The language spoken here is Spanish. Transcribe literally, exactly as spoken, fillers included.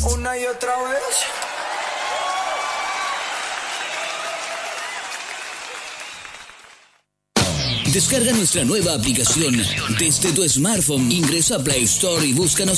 Una y otra vez. Descarga nuestra nueva aplicación desde tu smartphone. Ingresa a Play Store y búscanos